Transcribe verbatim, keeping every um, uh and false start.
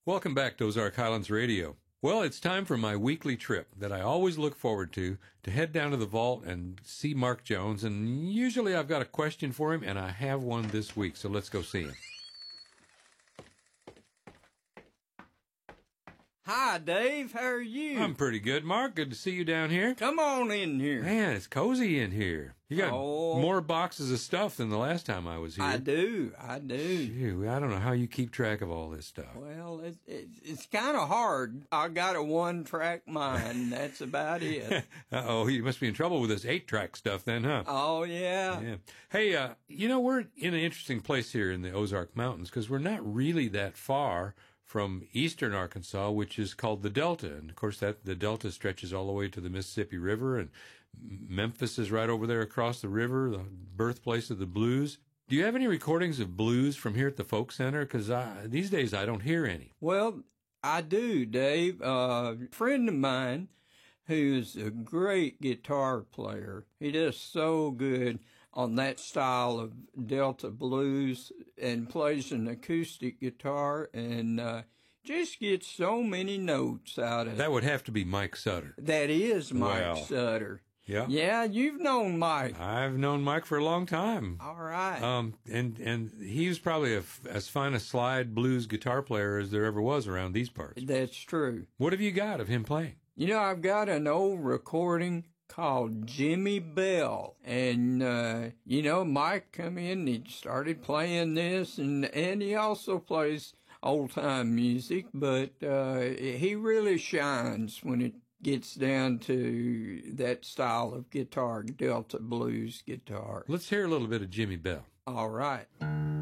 Welcome back to Ozark Highlands Radio. Well, it's time for my weekly trip that I always look forward to, to head down to the vault and see Mark Jones. And usually I've got a question for him, and I have one this week, so let's go see him. Hi, Dave. How are you? I'm pretty good, Mark. Good to see you down here. Come on in here. Man, it's cozy in here. You got oh, more boxes of stuff than the last time I was here. I do. I do. Phew, I don't know how you keep track of all this stuff. Well, it, it, it's kind of hard. I got a one-track mind. That's about it. Uh-oh, you must be in trouble with this eight-track stuff then, huh? Oh, yeah. Yeah. Hey, uh, you know, we're in an interesting place here in the Ozark Mountains because we're not really that far from eastern Arkansas, which is called the Delta. And, of course, that the Delta stretches all the way to the Mississippi River, and Memphis is right over there across the river, the birthplace of the blues. Do you have any recordings of blues from here at the Folk Center? Because these days I don't hear any. Well, I do, Dave. Uh, a friend of mine who's a great guitar player, he does so good on that style of Delta blues and plays an acoustic guitar and uh, just gets so many notes out of it. That would have to be Mike Sutter. That is Mike Wow. Sutter. Yeah. Yeah, you've known Mike. I've known Mike for a long time. All right. Um, and, and he was probably a, as fine a slide blues guitar player as there ever was around these parts. That's true. What have you got of him playing? You know, I've got an old recording called Jimmy Bell. And, uh, you know, Mike come in and he started playing this, and, and he also plays old-time music, but uh, he really shines when it gets down to that style of guitar, Delta blues guitar. Let's hear a little bit of Jimmy Bell. All right.